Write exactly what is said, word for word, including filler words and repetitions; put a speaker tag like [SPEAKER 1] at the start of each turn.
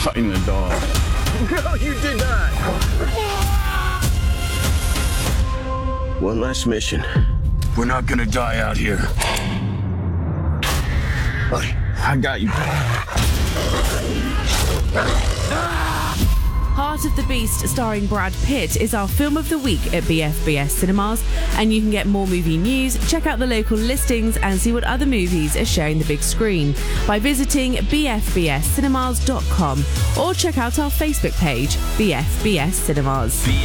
[SPEAKER 1] fighting the dog.
[SPEAKER 2] No, you did not.
[SPEAKER 3] One last mission.
[SPEAKER 1] We're not gonna die out here. I got you.
[SPEAKER 4] Heart of the Beast, starring Brad Pitt, is our film of the week at B F B S Cinemas, and you can get more movie news, check out the local listings, and see what other movies are sharing the big screen by visiting b f b s cinemas dot com or check out our Facebook page, B F B S Cinemas.